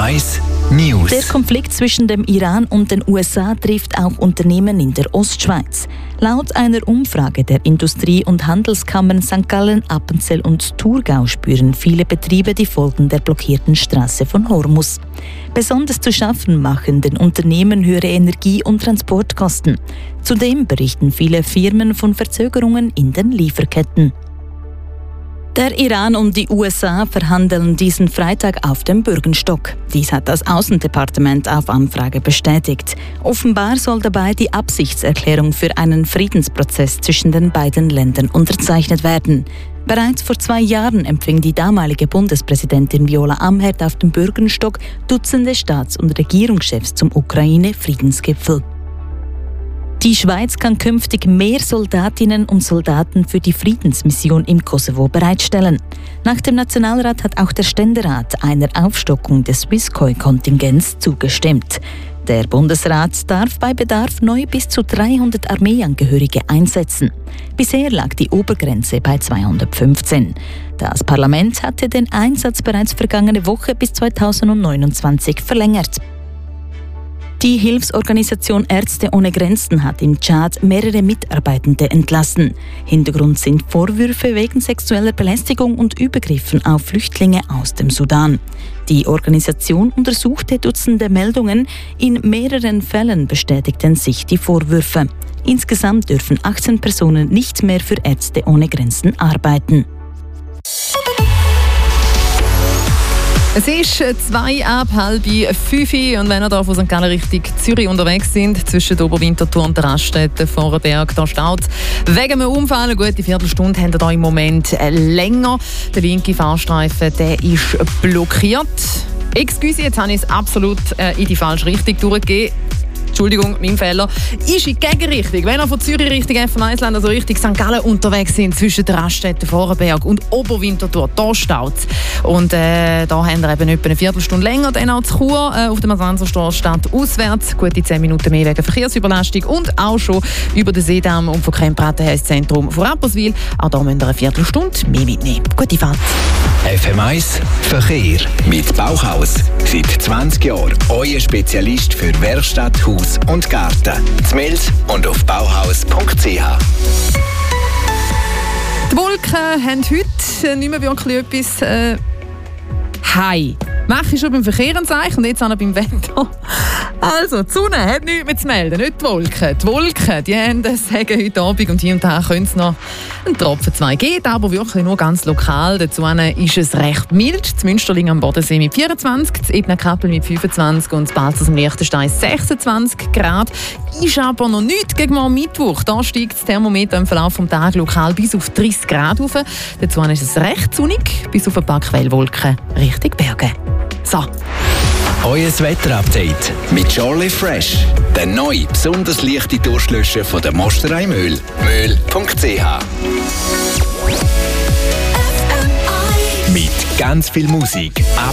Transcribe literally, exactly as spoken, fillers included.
eins News. Der Konflikt zwischen dem Iran und den U S A trifft auch Unternehmen in der Ostschweiz. Laut einer Umfrage der Industrie- und Handelskammern Sankt Gallen, Appenzell und Thurgau spüren viele Betriebe die Folgen der blockierten Straße von Hormuz. Besonders zu schaffen machen den Unternehmen höhere Energie- und Transportkosten. Zudem berichten viele Firmen von Verzögerungen in den Lieferketten. Der Iran und die U S A verhandeln diesen Freitag auf dem Bürgenstock. Dies hat das Außendepartement auf Anfrage bestätigt. Offenbar soll dabei die Absichtserklärung für einen Friedensprozess zwischen den beiden Ländern unterzeichnet werden. Bereits vor zwei Jahren empfing die damalige Bundespräsidentin Viola Amherd auf dem Bürgenstock Dutzende Staats- und Regierungschefs zum Ukraine-Friedensgipfel. Die Schweiz kann künftig mehr Soldatinnen und Soldaten für die Friedensmission im Kosovo bereitstellen. Nach dem Nationalrat hat auch der Ständerat einer Aufstockung des Swisscoi-Kontingents zugestimmt. Der Bundesrat darf bei Bedarf neu bis zu dreihundert Armeeangehörige einsetzen. Bisher lag die Obergrenze bei zweihundertfünfzehn. Das Parlament hatte den Einsatz bereits vergangene Woche bis zweitausendneunundzwanzig verlängert. Die Hilfsorganisation Ärzte ohne Grenzen hat im Tschad mehrere Mitarbeitende entlassen. Hintergrund sind Vorwürfe wegen sexueller Belästigung und Übergriffen auf Flüchtlinge aus dem Sudan. Die Organisation untersuchte Dutzende Meldungen. In mehreren Fällen bestätigten sich die Vorwürfe. Insgesamt dürfen achtzehn Personen nicht mehr für Ärzte ohne Grenzen arbeiten. Es ist zwei ab halb fünf und wenn ihr hier von Sankt Gallen Richtung Zürich unterwegs sind, zwischen der Oberwinterthur und der Raststätte Vorarlberg, da staut wegen einem Unfall. Eine gute Viertelstunde habt ihr hier im Moment länger. Der linke Fahrstreifen der ist blockiert. Excuse, jetzt habe ich es absolut äh, in die falsche Richtung durchgegeben. Entschuldigung, mein Fehler, ist in die Gegenrichtung. Wenn ihr von Zürich Richtung F eins Land, also Richtung Sankt Gallen unterwegs sind, zwischen der Raststätte Vorarlberg und Oberwinterthur, da staut es. Und äh, da haben wir eben etwa eine Viertelstunde länger. Dann auch zu Chur äh, auf der Masanzerstraße statt auswärts. Gute zehn Minuten mehr wegen Verkehrsüberlastung. Und auch schon über den Seedamm und von Krempraten her ins Zentrum von Rapperswil. Auch da müsst ihr eine Viertelstunde mehr mitnehmen. Gute Fahrt. F M eins Verkehr mit Bauhaus. Seit zwanzig Jahren euer Spezialist für Werkstatt, Haus und Garten. Z Mels und auf bauhaus punkt c h. Die Wolken haben heute nicht mehr wirklich etwas äh, «Hi». Mach ich schon beim Verkehr ein Zeichen und jetzt auch noch beim Wetter. Also, die Sonne hat nichts mehr zu melden, nicht die Wolken. Die Wolken, die haben das Sagen heute Abend und hier und da könnte es noch einen Tropfen zwei geht, aber wirklich nur ganz lokal. Dazu ist es recht mild. Das Münsterling am Bodensee mit vierundzwanzig, das Ebner-Kappel mit fünfundzwanzig und das Balzers am Liechtenstein sechsundzwanzig Grad. Ist aber noch nichts gegen morgen Mittwoch. Da steigt das Thermometer im Verlauf des Tages lokal bis auf dreißig Grad rauf. Dazu ist es recht sonnig, bis auf ein paar Quellwolken Richtung Berge. So. Euer Wetterupdate mit Jolly Fresh. Der neue, besonders leichte Durstlöscher von der Mosterei Möhl. möhl punkt c h. Mit ganz viel Musik.